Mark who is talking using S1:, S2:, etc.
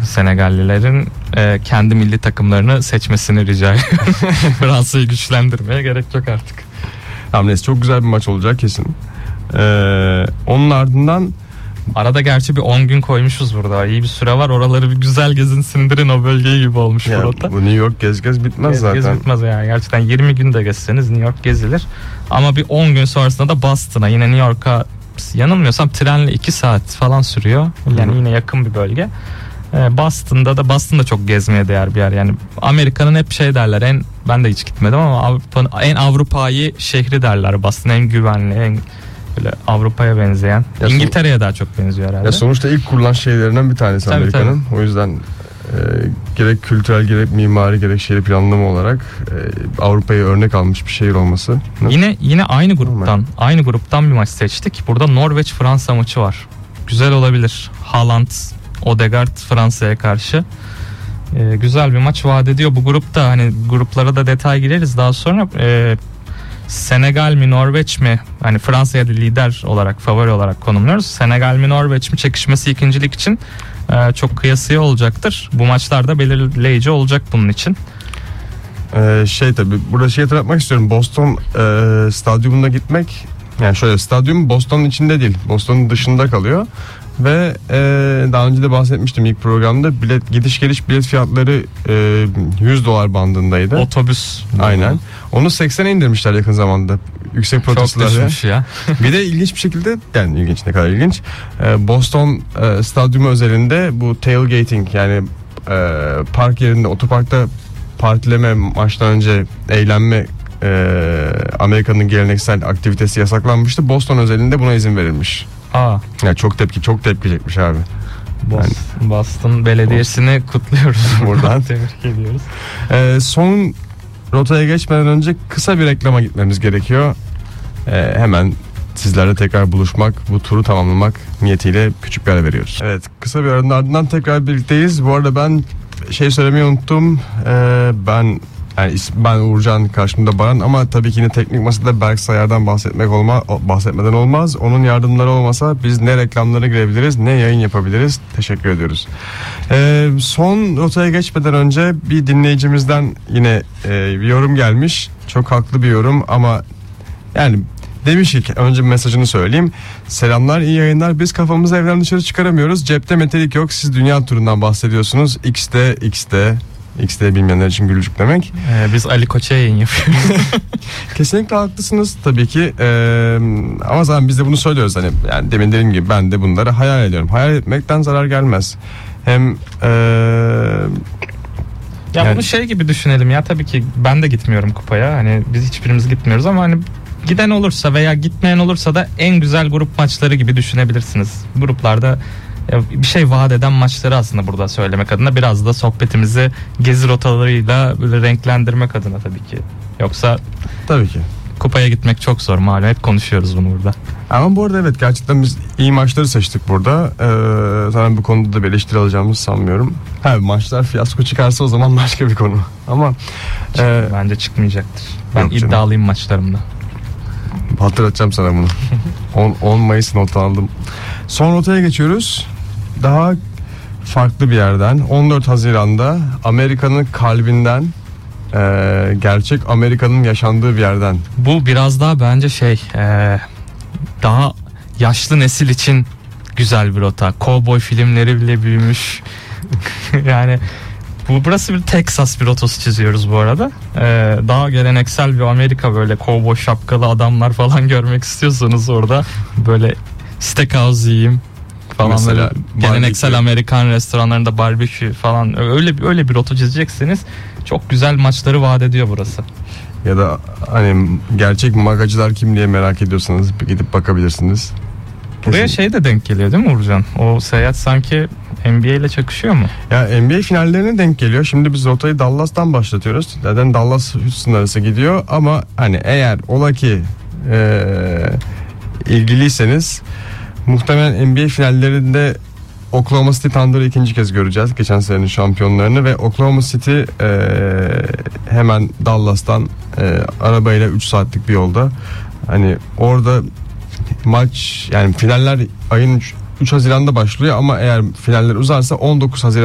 S1: Senegallilerin kendi milli takımlarını seçmesini rica ediyorum. Fransa'yı güçlendirmeye gerek yok artık.
S2: Hamles çok güzel bir maç olacak kesin. Onun ardından
S1: arada gerçi bir 10 gün koymuşuz burada. İyi bir süre var. Oraları bir güzel gezin, sindirin, o bölgeyi gibi olmuş
S2: ya,
S1: burada.
S2: Bu New York gez bitmez zaten.
S1: Gez bitmez yani. Gerçekten 20 gün de gezseniz New York gezilir. Ama bir 10 gün sonrasında da Boston'a, yine New York'a, yanılmıyorsam trenle 2 saat falan sürüyor. Yani yine yakın bir bölge. Boston'da çok gezmeye değer bir yer. Yani Amerika'nın hep şey derler, ben de hiç gitmedim ama en Avrupa'yı şehri derler. Boston en güvenli, en böyle Avrupa'ya benzeyen. İngiltere'ye daha çok benziyor herhalde.
S2: Ya sonuçta ilk kurulan şehirlerinden bir tanesi Amerika'nın. O yüzden gerek kültürel, gerek mimari, gerek şehir planlama olarak Avrupa'ya örnek almış bir şehir olması.
S1: Yine aynı gruptan bir maç seçtik. Burada Norveç Fransa maçı var. Güzel olabilir. Haaland, Odegaard Fransa'ya karşı. Güzel bir maç vaat ediyor. Bu grupta, hani gruplara da detay gireriz daha sonra. Senegal mi Norveç mi? Hani Fransa'ya da lider olarak, favori olarak konumluyoruz. Senegal mi Norveç mi çekişmesi ikincilik için çok kıyasıya olacaktır. Bu maçlar da belirleyici olacak bunun için.
S2: Tabii burada hatırlatmak istiyorum. Boston stadyumuna gitmek, yani şöyle, stadyum Boston'un içinde değil, Boston'un dışında kalıyor. Ve daha önce de bahsetmiştim ilk programda, gidiş geliş bilet fiyatları $100 bandındaydı.
S1: Otobüs.
S2: Aynen. Onu 80'e indirmişler yakın zamanda. Yüksek protestolarla.
S1: Çok düşmüş ya.
S2: Bir de ilginç bir şekilde, yani ilginç, ne kadar ilginç, Boston stadyumu özelinde bu tailgating, yani park yerinde, otoparkta partileme, maçtan önce eğlenme, Amerika'nın geleneksel aktivitesi yasaklanmıştı. Boston özelinde buna izin verilmiş. Yani çok tepki çekmiş abi.
S1: Boston Belediyesi'ni kutluyoruz buradan. Tebrik ediyoruz.
S2: Son rotaya geçmeden önce kısa bir reklama gitmemiz gerekiyor. Hemen sizlerle tekrar buluşmak, bu turu tamamlamak niyetiyle küçük bir ara veriyoruz. Evet, kısa bir aranın ardından tekrar birlikteyiz. Bu arada ben söylemeyi unuttum. Ben Uğurcan, karşımda Baran, ama tabii ki yine teknik masada Berk Sayar'dan bahsetmeden olmaz. Onun yardımları olmasa biz ne reklamlara girebiliriz, ne yayın yapabiliriz. Teşekkür ediyoruz. Son rotaya geçmeden önce bir dinleyicimizden yine bir yorum gelmiş. Çok haklı bir yorum ama yani demiş ki, önce bir mesajını söyleyeyim. Selamlar, iyi yayınlar. Biz kafamızı evden dışarı çıkaramıyoruz. Cepte metalik yok. Siz dünya turundan bahsediyorsunuz. X'de bilmeyenler için gülücük demek.
S1: Biz Ali Koç'a yayın yapıyoruz.
S2: Kesinlikle haklısınız tabii ki. Ama zaten biz de bunu söylüyoruz. Hani, yani demin dediğim gibi ben de bunları hayal ediyorum. Hayal etmekten zarar gelmez. Hem
S1: bunu şey gibi düşünelim ya, tabii ki ben de gitmiyorum kupaya. Hani biz hiçbirimiz gitmiyoruz ama hani giden olursa veya gitmeyen olursa da en güzel grup maçları gibi düşünebilirsiniz. Gruplarda bir şey vaat eden maçları aslında burada söylemek adına, biraz da sohbetimizi gezi rotalarıyla böyle renklendirmek adına tabii ki. Yoksa
S2: tabii ki
S1: kupaya gitmek çok zor, malum, hep konuşuyoruz bunu burada.
S2: Ama bu arada evet, gerçekten biz iyi maçları seçtik burada. Zaten bu konuda da bir eleştiri alacağımızı sanmıyorum. Maçlar fiyasko çıkarsa o zaman başka bir konu. Ama
S1: bence çıkmayacaktır. Ben iddialıyım maçlarımda.
S2: Hatırlatacağım sana bunu. 10 Mayıs not aldım. Son rotaya geçiyoruz. Daha farklı bir yerden. 14 Haziran'da Amerika'nın kalbinden, gerçek Amerika'nın yaşandığı bir yerden.
S1: Bu biraz daha bence daha yaşlı nesil için güzel bir rota. Cowboy filmleri bile büyümüş. Yani burası bir Texas bir rotası çiziyoruz bu arada. Daha geleneksel bir Amerika, böyle cowboy şapkalı adamlar falan görmek istiyorsanız orada böyle steakhouse yiyeyim falan, mesela geleneksel Amerikan restoranlarında barbekü falan, öyle bir rota çizeceksiniz. Çok güzel maçları vaat ediyor burası.
S2: Ya da hani gerçek magacılar kim diye merak ediyorsanız gidip bakabilirsiniz.
S1: Buraya de denk geliyor değil mi Uğurcan? O seyahat sanki NBA ile çakışıyor mu?
S2: Ya NBA finallerine denk geliyor. Şimdi biz rotayı Dallas'tan başlatıyoruz. Zaten Dallas Houston arası gidiyor ama hani eğer ola ki ilgiliyseniz muhtemelen NBA finallerinde Oklahoma City Thunder'ı ikinci kez göreceğiz. Geçen senenin şampiyonlarını ve Oklahoma City hemen Dallas'tan arabayla 3 saatlik bir yolda. Hani orada maç, yani finaller ayın 3 Haziran'da başlıyor ama eğer finaller uzarsa 19 Haziran